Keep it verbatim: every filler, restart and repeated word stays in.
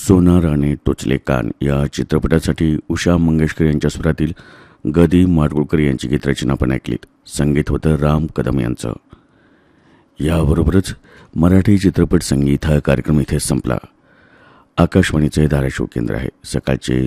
सोनाराने टोचले कान या चित्रपटासाठी उषा मंगेशकर यांच्या स्वरातील गदी माडगुळकर यांची गीतरचना पण ऐकलीत. संगीत होतं राम कदम यांचं. याबरोबरच मराठी चित्रपट संगीत हा कार्यक्रम इथे संपला. आकाशवाणीचे धाराशिव केंद्र आहे. सकाळचे